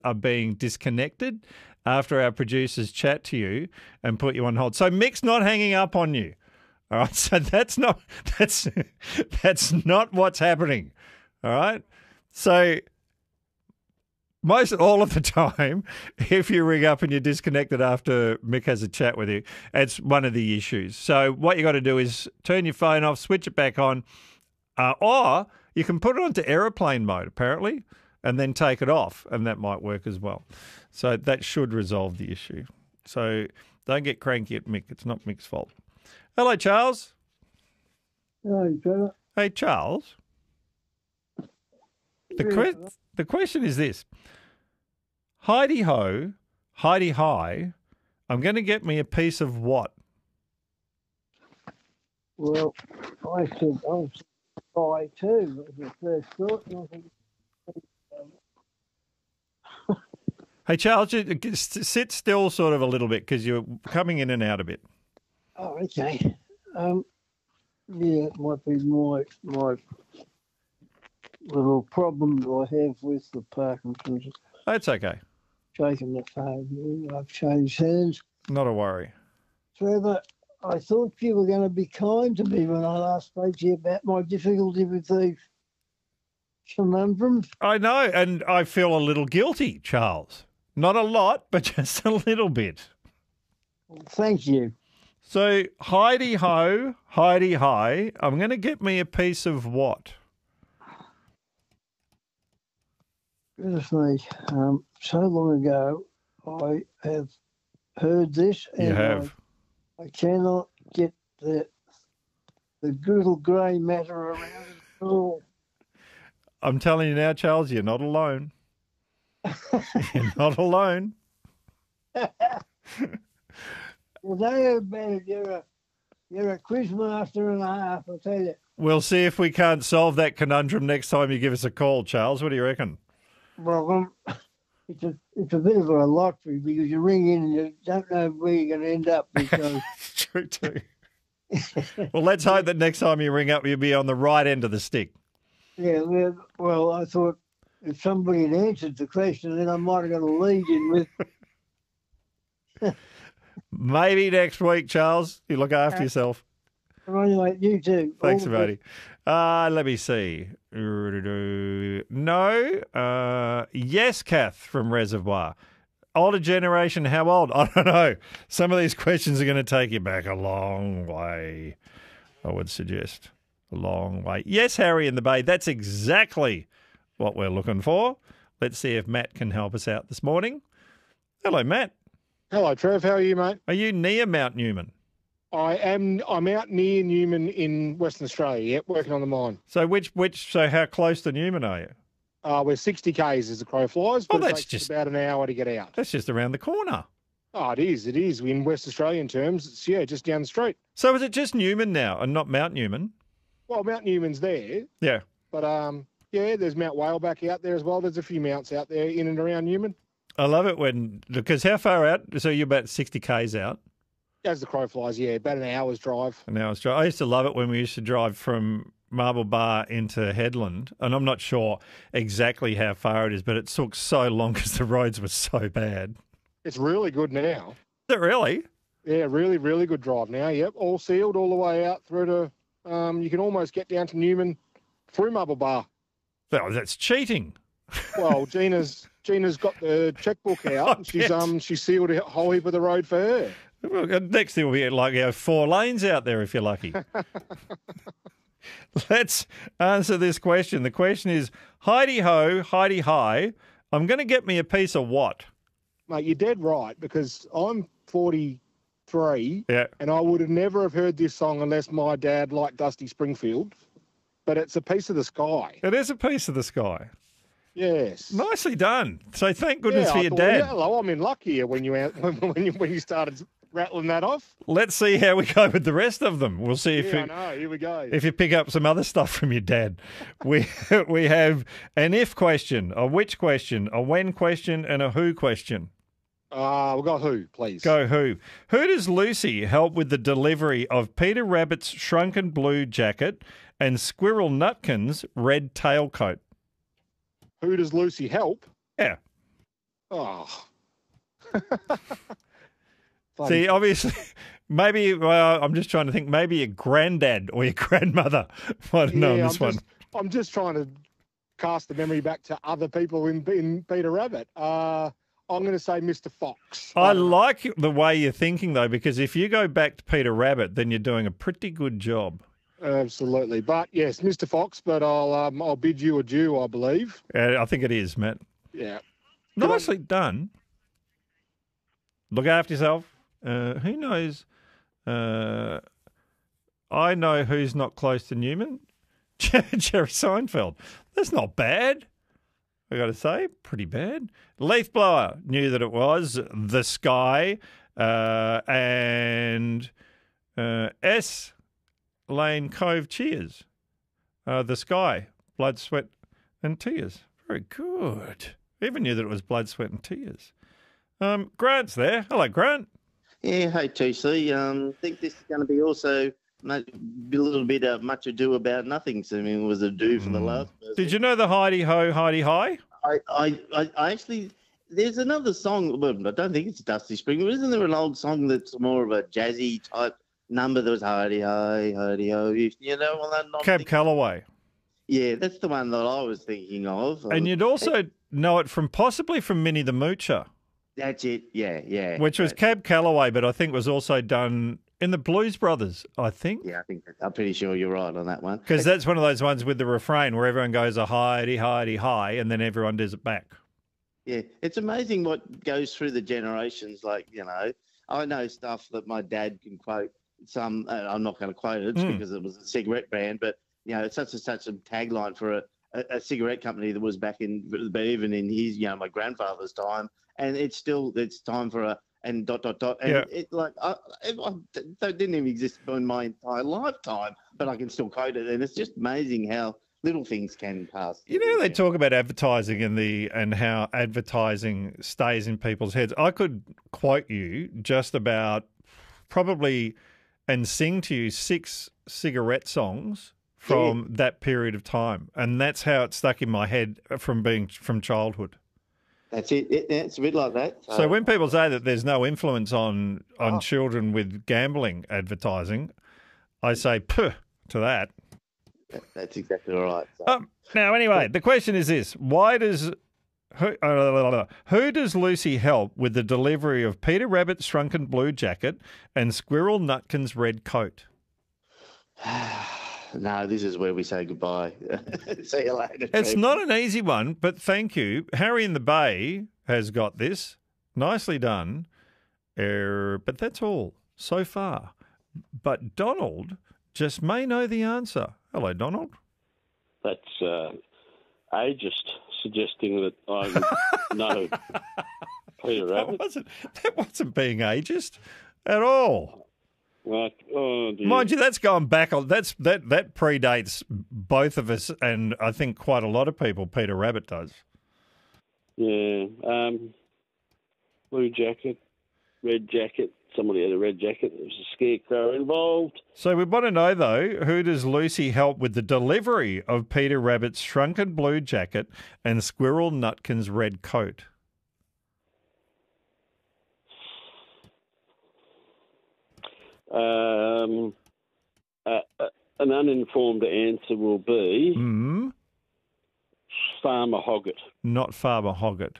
are being disconnected after our producers chat to you and put you on hold. So Mick's not hanging up on you. All right, so that's not what's happening. All right, so most all of the time, if you ring up and you're disconnected after Mick has a chat with you, it's one of the issues. So what you got to do is turn your phone off, switch it back on, or you can put it onto aeroplane mode apparently, and then take it off, and that might work as well. So that should resolve the issue. So don't get cranky at Mick. It's not Mick's fault. Hello, Charles. Hello, Trevor. Hey, Charles. The question is this. Heidi-ho, Heidi-hi, I'm going to get me a piece of what? Well, I said I too was the first thought. And I think, Hey, Charles, sit still sort of a little bit because you're coming in and out a bit. oh, okay. Yeah, it might be my little problem that I have with the Parkinson's. That's okay. Shaking the phone. I've changed hands. Not a worry. Trevor, I thought you were going to be kind to me when I last spoke to you about my difficulty with these conundrums. I know, and I feel a little guilty, Charles. Not a lot, but just a little bit. Well, thank you. So, Heidi-ho, Heidi-hi, I'm going to get me a piece of what? Goodness me, so long ago I have heard this, and You have. I cannot get the little grey matter around it at all. I'm telling you now, Charles, you're not alone. You're not alone. Well, they heard about it. You're a quiz master and a half, I'll tell you. We'll see if we can't solve that conundrum next time you give us a call, Charles. What do you reckon? Well, it's a bit of a lottery because you ring in and you don't know where you're going to end up. Because True too. Well, let's hope that next time you ring up, you'll be on the right end of the stick. yeah, well, I thought if somebody had answered the question, then I might have got a lead in with. Maybe next week, Charles. You look after yourself. Anyway, you too. Thanks, All the buddy. Let me see. No. Yes, Kath from Reservoir. Older generation, how old? I don't know. Some of these questions are going to take you back a long way, I would suggest. A long way. Yes, Harry in the Bay. That's exactly what we're looking for. Let's see if Matt can help us out this morning. Hello, Matt. Hello, Trev. How are you, mate? Are you near Mount Newman? I'm out near Newman in Western Australia, yep, working on the mine. So so how close to Newman are you? We're 60 Ks as the crow flies, but Oh, it that's takes just- about an hour to get out. That's just around the corner. Oh, it is. In West Australian terms, it's, just down the street. So is it just Newman now and not Mount Newman? Well, Mount Newman's there, Yeah. but there's Mount Whaleback out there as well. There's a few mounts out there in and around Newman. I love it because how far out? So you're about 60 Ks out. As the crow flies, yeah, about an hour's drive. And now I used to love it when we used to drive from Marble Bar into Headland, and I'm not sure exactly how far it is, but it took so long because the roads were so bad. It's really good now. Is it really? Yeah, really, really good drive now. Yep, all sealed all the way out through to. You can almost get down to Newman through Marble Bar. Oh, that's cheating. Well, Gina's got the checkbook out. She's sealed a whole heap of the road for her. Well, next thing will be like 4 lanes out there if you're lucky. Let's answer this question. The question is, Heidi-ho, Heidi-hi, I'm going to get me a piece of what? Mate, you're dead right, because I'm 43, Yeah. and I would have never have heard this song unless my dad liked Dusty Springfield. But it's a piece of the sky. It is a piece of the sky. Yes. Nicely done. So thank goodness for I your thought, dad. Hello, I'm in luck here when you started rattling that off. Let's see how we go with the rest of them. We'll see if I know. Here we go. if you pick up some other stuff from your dad. We have an if question, a which question, a when question, and a who question. We'll go who, please. Go who. Who does Lucy help with the delivery of Peter Rabbit's shrunken blue jacket and Squirrel Nutkin's red tailcoat? Who does Lucy help? Yeah. Oh. See, obviously, maybe I'm just trying to think. Maybe your granddad or your grandmother might have known this one. I'm just trying to cast the memory back to other people in Peter Rabbit. I'm going to say Mr. Fox. I like the way you're thinking, though, because if you go back to Peter Rabbit, then you're doing a pretty good job. Absolutely. But, yes, Mr. Fox, but I'll bid you adieu, I believe. I think it is, Matt. Yeah. Nicely done. Look after yourself. Who knows? I know who's not close to Newman. Jerry Seinfeld. That's not bad. I got to say, pretty bad. Leaf Blower knew that it was The Sky, and S. Lane Cove Cheers. The Sky, Blood, Sweat and Tears. Very good. Even knew that it was Blood, Sweat and Tears. Grant's there. Hello, Grant. Yeah, hey TC. I think this is going to be also a little bit much ado about nothing. So I mean, it was ado for the last person. Did you know the Heidi Ho, Heidi Hi? I actually, there's another song. Well, I don't think it's Dusty Spring. But isn't there an old song that's more of a jazzy type number that was Heidi Hi, Heidi Ho? You know, well, Cab Calloway. Yeah, that's the one that I was thinking of. And you'd also know it from possibly from Minnie the Moocher. That's it. Yeah. Which was Cab Calloway, but I think was also done in the Blues Brothers, I think. Yeah, I'm pretty sure you're right on that one. Because that's one of those ones with the refrain where everyone goes a Heidi, Heidi, hi, and then everyone does it back. Yeah, it's amazing what goes through the generations. Like, you know, I know stuff that my dad can quote. Some, I'm not going to quote it because it was a cigarette brand, but, you know, it's such a tagline for a cigarette company that was back in, but even in his, you know, my grandfather's time. And it's time for a, and ... And it like, that didn't even exist in my entire lifetime, but I can still quote it. And it's just amazing how little things can pass. You know, they talk about advertising and how advertising stays in people's heads. I could quote you just about probably and sing to you 6 cigarette songs from that period of time. And that's how it stuck in my head from childhood. That's it. It's a bit like that. So when people say that there's no influence on children with gambling advertising, I say, puh, to that. That's exactly right. So. Now, anyway, the question is this. Who does Lucy help with the delivery of Peter Rabbit's shrunken blue jacket and Squirrel Nutkin's red coat? No, this is where we say goodbye. See you later. It's not an easy one, but thank you. Harry in the Bay has got this. Nicely done. But that's all so far. But Donald just may know the answer. Hello, Donald. That's ageist, suggesting that I would know Peter Rabbit. That wasn't being ageist at all. Like, oh dear. Mind you, that's going back. That predates both of us, and I think quite a lot of people. Peter Rabbit does. Yeah. Blue jacket, red jacket. Somebody had a red jacket. There was a scarecrow involved. So we want to know, though, who does Lucy help with the delivery of Peter Rabbit's shrunken blue jacket and Squirrel Nutkin's red coat? An uninformed answer will be Farmer Hoggett. Not Farmer Hoggett.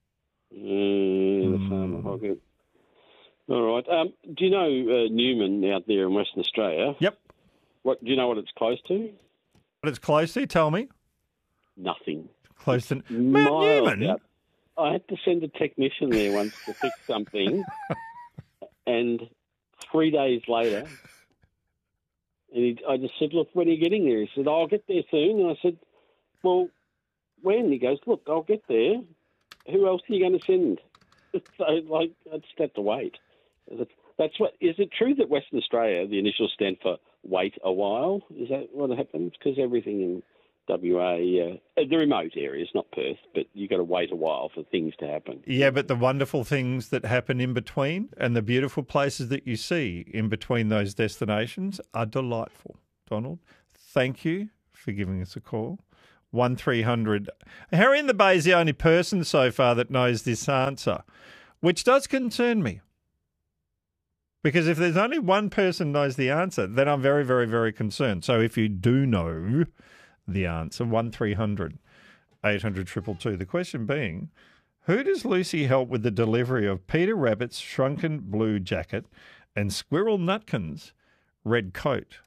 The Farmer Hoggett. All right. Do you know Newman out there in Western Australia? Yep. Do you know what it's close to? What it's close to? Tell me. Nothing. Close to Mount Newman. Out. I had to send a technician there once to fix something, and 3 days later, and I just said, "Look, when are you getting there?" He said, "I'll get there soon." And I said, "Well, when?" He goes, "Look, I'll get there. Who else are you going to send?" So, I just have to wait. That's what. Is it true that Western Australia, the initials stand for wait a while? Is that what happens? Because everything in WA, the remote areas, not Perth, but you got to wait a while for things to happen. Yeah, but the wonderful things that happen in between and the beautiful places that you see in between those destinations are delightful. Donald, thank you for giving us a call. 1300. Harry in the Bay is the only person so far that knows this answer, which does concern me. Because if there's only one person knows the answer, then I'm very, very, very concerned. So if you do know the answer, 1300 800 222. The question being, who does Lucy help with the delivery of Peter Rabbit's shrunken blue jacket and Squirrel Nutkin's red coat?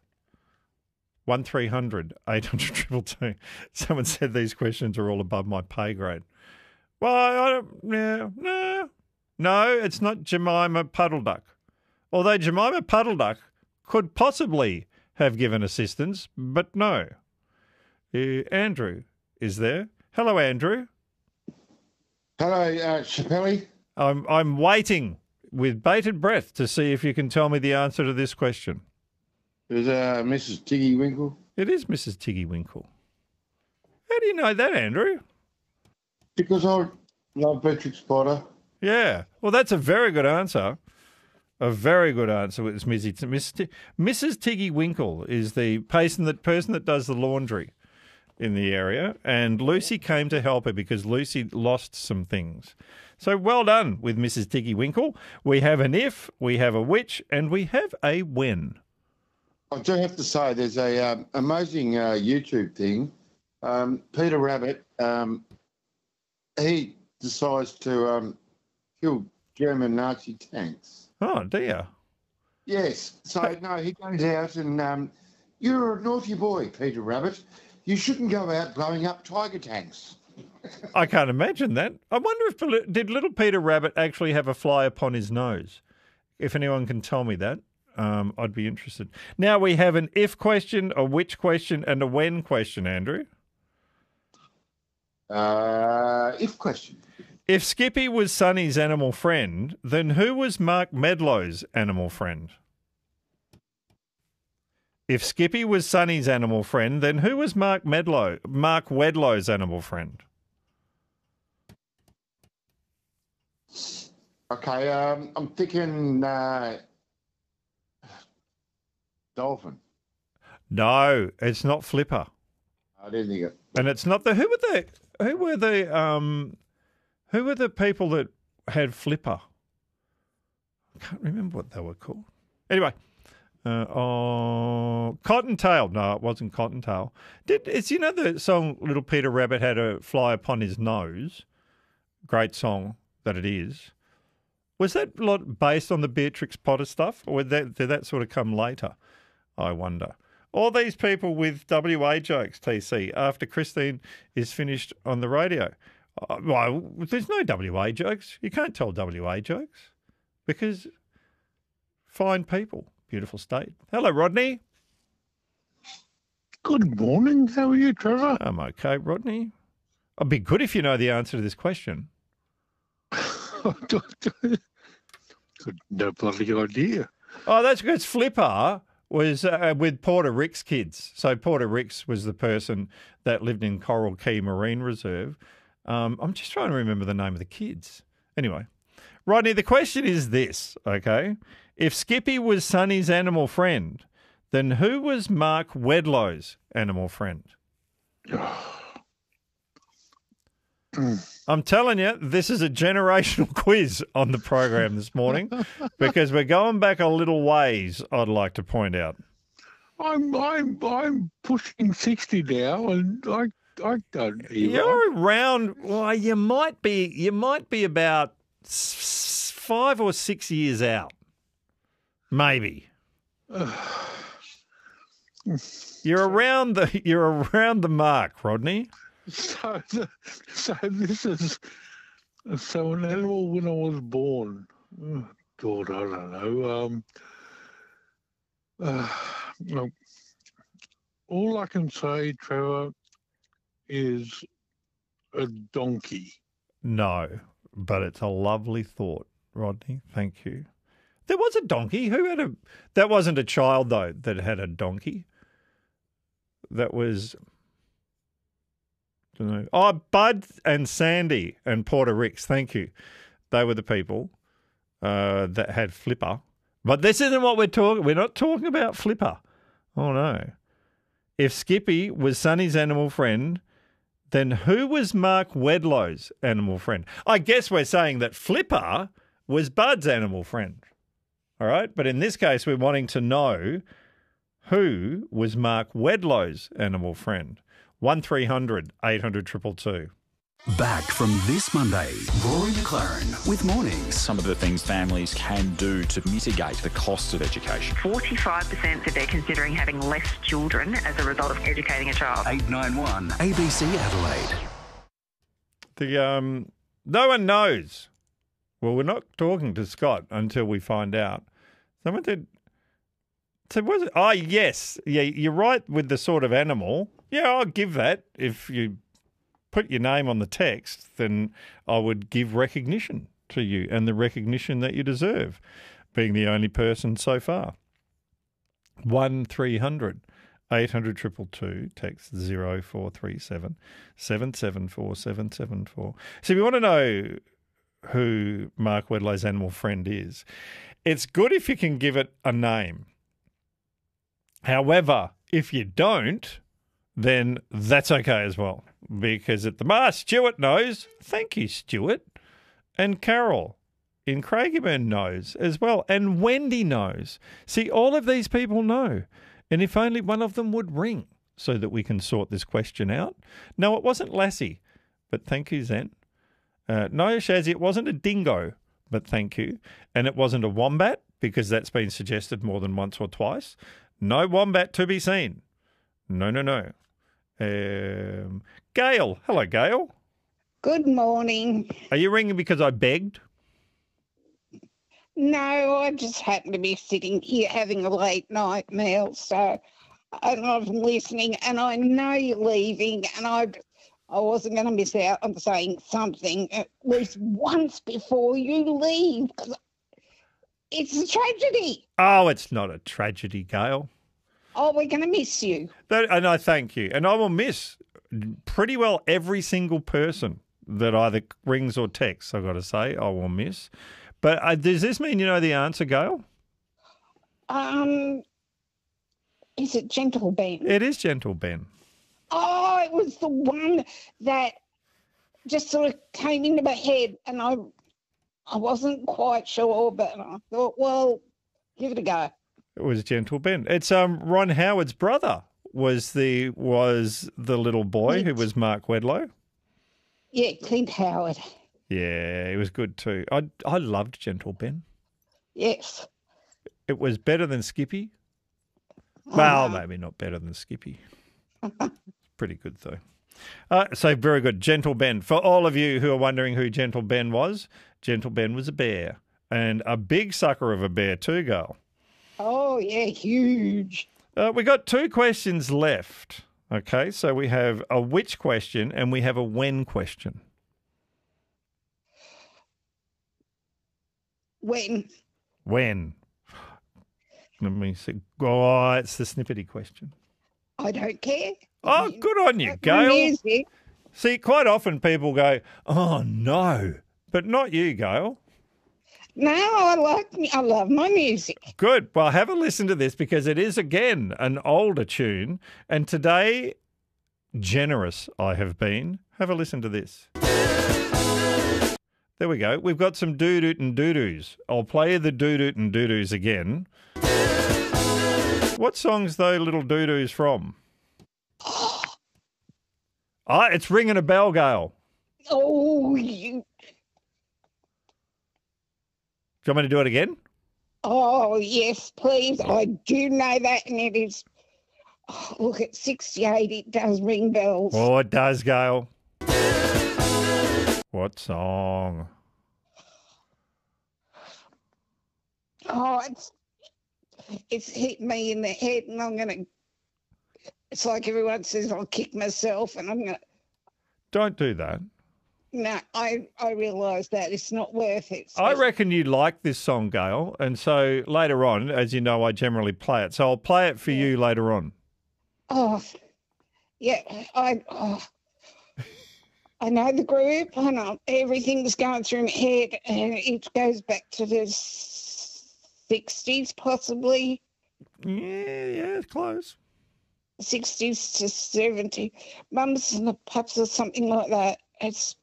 1300 800 222. Someone said these questions are all above my pay grade. Well, I don't, no, it's not Jemima Puddle Duck. Although Jemima Puddle Duck could possibly have given assistance, but no. Andrew is there. Hello, Andrew. Hello, Chappelli. I'm waiting with bated breath to see if you can tell me the answer to this question. Is Mrs. Tiggy Winkle? It is Mrs. Tiggy Winkle. How do you know that, Andrew? Because I love Beatrix Potter. Yeah. Well, that's a very good answer. A very good answer was Mrs. Tiggy Winkle is the person that does the laundry in the area, and Lucy came to help her because Lucy lost some things. So well done with Mrs. Tiggy Winkle. We have an if, we have a which, and we have a when. I do have to say, there's a amazing YouTube thing. Peter Rabbit, he decides to kill German Nazi tanks. Oh, dear. Yes. So, no, he goes out and, you're a naughty boy, Peter Rabbit. You shouldn't go out blowing up tiger tanks. I can't imagine that. I wonder did little Peter Rabbit actually have a fly upon his nose? If anyone can tell me that, I'd be interested. Now we have an if question, a which question, and a when question, Andrew. If question. If Skippy was Sonny's animal friend, then who was Mark Medlow's animal friend? If Skippy was Sonny's animal friend, then who was Mark Wedlow's animal friend? Okay, I'm thinking dolphin. No, it's not Flipper. I didn't think it. And it's not who were the people that had Flipper? I can't remember what they were called. Anyway. Cottontail. No, it wasn't Cottontail. It's the song Little Peter Rabbit had a fly upon his nose? Great song that it is. Was that lot based on the Beatrix Potter stuff, or did that sort of come later? I wonder. All these people with WA jokes, TC, after Christine is finished on the radio. Well, there's no WA jokes. You can't tell WA jokes because fine people. Beautiful state. Hello, Rodney. Good morning. How are you, Trevor? I'm okay, Rodney. It'd be good if you know the answer to this question. No bloody idea. Oh, that's because Flipper was with Porter Ricks kids. So Porter Ricks was the person that lived in Coral Key Marine Reserve. I'm just trying to remember the name of the kids. Anyway, Rodney, the question is this, okay? If Skippy was Sonny's animal friend, then who was Mark Wedlow's animal friend? I'm telling you, this is a generational quiz on the program this morning because we're going back a little ways, I'd like to point out. I'm pushing 60 now, and I don't. You're around. Well, you might be about 5 or 6 years out. Maybe. You're around the mark, Rodney. So this is an animal when I was born. Oh, God, I don't know. All I can say, Trevor, is a donkey. No, but it's a lovely thought, Rodney. Thank you. There was a donkey. That wasn't a child, though, that had a donkey. That was, I don't know. Oh, Bud and Sandy and Porter Ricks. Thank you. They were the people that had Flipper. But this isn't what we're talking. We're not talking about Flipper. Oh, no. If Skippy was Sonny's animal friend, then who was Mark Wedlow's animal friend? I guess we're saying that Flipper was Bud's animal friend. All right? But in this case, we're wanting to know who was Mark Wedlow's animal friend. 1300 800 222. Back from this Monday, Rory McLaren with Mornings. Some of the things families can do to mitigate the cost of education. 45% said they're considering having less children as a result of educating a child. 891 ABC Adelaide. No one knows. Well, we're not talking to Scott until we find out. Someone said, so was it? Oh, yes. Yeah, you're right with the sort of animal. Yeah, I'll give that. If you put your name on the text, then I would give recognition to you and the recognition that you deserve, being the only person so far. 1300 800 222, text 0437 774 774. So if you want to know who Mark Wedlow's animal friend is, it's good if you can give it a name. However, if you don't, then that's okay as well. Because at the Stuart knows. Thank you, Stuart. And Carol in Craigieburn knows as well. And Wendy knows. See, all of these people know. And if only one of them would ring so that we can sort this question out. No, it wasn't Lassie, but thank you, Zen. No, Shazzy, it wasn't a dingo, but thank you. And it wasn't a wombat, because that's been suggested more than once or twice. No wombat to be seen. No. Gail. Hello, Gail. Good morning. Are you ringing because I begged? No, I just happened to be sitting here having a late night meal, so I'm listening, and I know you're leaving, and I wasn't going to miss out on saying something at least once before you leave, because it's a tragedy. Oh, it's not a tragedy, Gail. Oh, we're going to miss you. And I thank you. And I will miss pretty well every single person that either rings or texts, I've got to say. I will miss. But does this mean you know the answer, Gail? Is it Gentle Ben? It is Gentle Ben. Oh, it was the one that just sort of came into my head, and I wasn't quite sure, but I thought, well, give it a go. It was Gentle Ben. It's Ron Howard's brother was the little boy who was Mark Wedlow. Yeah, Clint Howard. Yeah, he was good too. I loved Gentle Ben. Yes. It was better than Skippy. Well, maybe not better than Skippy. Pretty good though. So very good. Gentle Ben. For all of you who are wondering who Gentle Ben was a bear. And a big sucker of a bear too, girl. Oh, yeah, huge. We got 2 questions left. Okay, so we have a which question and we have a when question. When? Let me see. Oh, it's the snippety question. I don't care. Oh, good on you, Gail. See, quite often people go, oh, no, but not you, Gail. No, I love my music. Good. Well, have a listen to this because it is, again, an older tune. And today, generous I have been. Have a listen to this. There we go. We've got some doo-doot and doo-doos. I'll play the doo-doot and doo-doos again. What song's those little doo-doos from? It's ringing a bell, Gail. Oh, you... Do you want me to do it again? Oh, yes, please. I do know that, and it is... Oh, look, at 68, it does ring bells. Oh, it does, Gail. What song? Oh, it's hit me in the head, and I'm going to... It's like everyone says, I'll kick myself, and I'm going to... Don't do that. No, I realise that. It's not worth it. I reckon you like this song, Gail, and so later on, as you know, I generally play it. So I'll play it for you later on. Oh, yeah, I know the group. I know everything's going through my head, and it goes back to the 60s, possibly. Yeah, it's close. 60s to 70, mums and the pups or something like that. It's